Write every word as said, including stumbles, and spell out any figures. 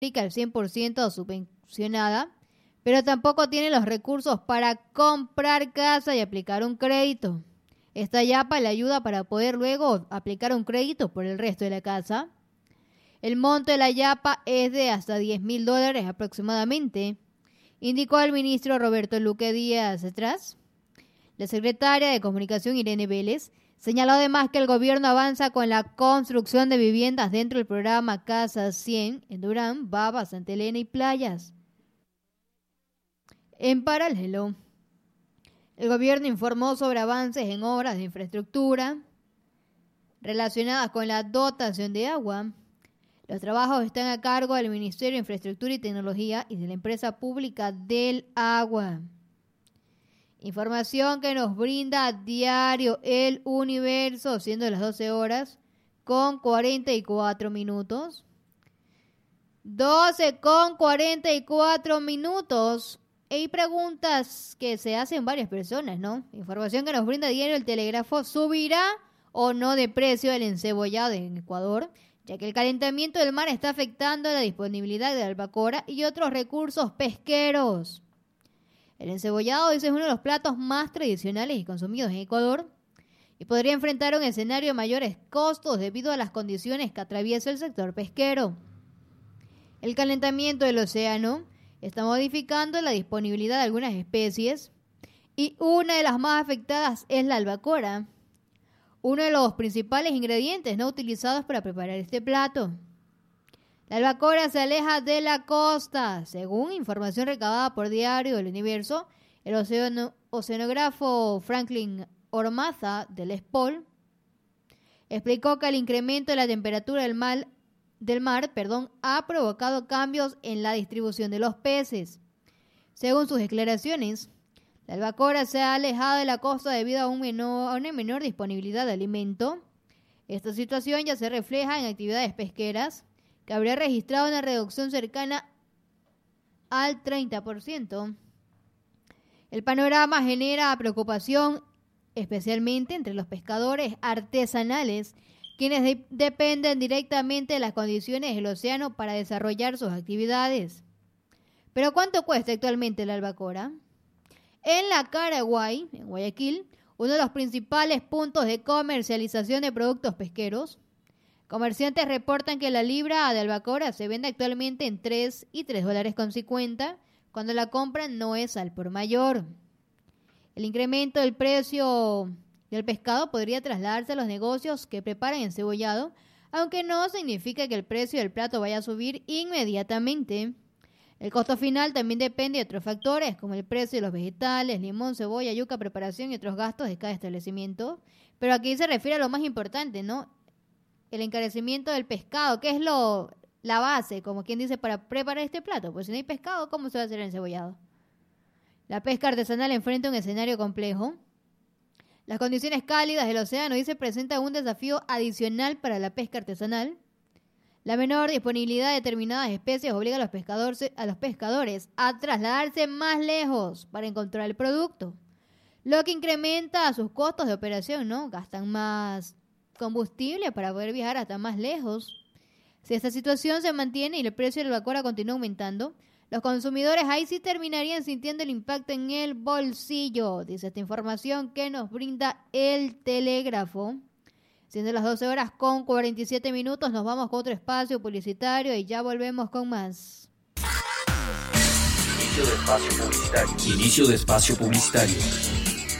al cien por ciento subvencionada, pero tampoco tiene los recursos para comprar casa y aplicar un crédito. Esta yapa le ayuda para poder luego aplicar un crédito por el resto de la casa. El monto de la yapa es de hasta diez mil dólares aproximadamente, indicó el ministro Roberto Luque días atrás. La secretaria de Comunicación, Irene Vélez, señaló además que el gobierno avanza con la construcción de viviendas dentro del programa Casa cien en Durán, Baba, Santa Elena y Playas. En paralelo, el gobierno informó sobre avances en obras de infraestructura relacionadas con la dotación de agua. Los trabajos están a cargo del Ministerio de Infraestructura y Tecnología y de la empresa pública del agua. Información que nos brinda a diario El Universo, siendo las doce horas con cuarenta y cuatro minutos. doce con cuarenta y cuatro minutos. Hay preguntas que se hacen varias personas, ¿no? Información que nos brinda a diario El Telégrafo. ¿Subirá o no de precio el encebollado en Ecuador? Ya que el calentamiento del mar está afectando la disponibilidad de albacora y otros recursos pesqueros. El encebollado, dice, es uno de los platos más tradicionales y consumidos en Ecuador y podría enfrentar un escenario de mayores costos debido a las condiciones que atraviesa el sector pesquero. El calentamiento del océano está modificando la disponibilidad de algunas especies y una de las más afectadas es la albacora, uno de los principales ingredientes no utilizados para preparar este plato. La albacora se aleja de la costa. Según información recabada por Diario El Universo, el oceano, oceanógrafo Franklin Ormaza del ESPOL explicó que el incremento de la temperatura del mar, del mar perdón, ha provocado cambios en la distribución de los peces. Según sus declaraciones, la albacora se ha alejado de la costa debido a, un menor, a una menor disponibilidad de alimento. Esta situación ya se refleja en actividades pesqueras, que habría registrado una reducción cercana al treinta por ciento. El panorama genera preocupación, especialmente entre los pescadores artesanales, quienes de- dependen directamente de las condiciones del océano para desarrollar sus actividades. ¿Pero cuánto cuesta actualmente la albacora? En la Caraguay, en Guayaquil, uno de los principales puntos de comercialización de productos pesqueros, comerciantes reportan que la libra de albacora se vende actualmente en tres y tres dólares con cincuenta, cuando la compra no es al por mayor. El incremento del precio del pescado podría trasladarse a los negocios que preparan encebollado, aunque no significa que el precio del plato vaya a subir inmediatamente. El costo final también depende de otros factores, como el precio de los vegetales, limón, cebolla, yuca, preparación y otros gastos de cada establecimiento. Pero aquí se refiere a lo más importante, ¿no? El encarecimiento del pescado, que es lo la base, como quien dice, para preparar este plato. Pues si no hay pescado, ¿cómo se va a hacer el encebollado? La pesca artesanal enfrenta un escenario complejo. Las condiciones cálidas del océano dice presentan un desafío adicional para la pesca artesanal. La menor disponibilidad de determinadas especies obliga a los pescadores, a los pescadores a trasladarse más lejos para encontrar el producto, lo que incrementa sus costos de operación, ¿no? Gastan más combustible para poder viajar hasta más lejos. Si esta situación se mantiene y el precio de la albacora continúa aumentando, los consumidores ahí sí terminarían sintiendo el impacto en el bolsillo, dice esta información que nos brinda El Telégrafo. Siendo las doce horas con cuarenta y siete minutos, nos vamos con otro espacio publicitario y ya volvemos con más. Inicio de espacio publicitario. Inicio de espacio publicitario.